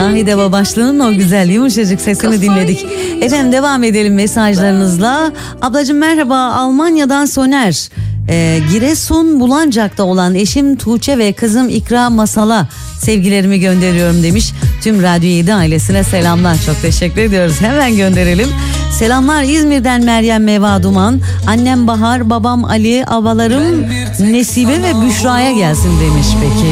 Nahide Babaşlı'nın o güzel yumuşacık sesini dinledik. Efendim devam edelim mesajlarınızla. Ablacığım merhaba, Almanya'dan Soner. Giresun Bulancak'ta olan eşim Tuğçe ve kızım İkra Masal'a sevgilerimi gönderiyorum demiş. Tüm Radyo 7 ailesine selamlar. Çok teşekkür ediyoruz. Hemen gönderelim. Selamlar İzmir'den Meryem Meva Duman. Annem Bahar, babam Ali, abalarım Nesibe ve Büşra'ya gelsin demiş peki.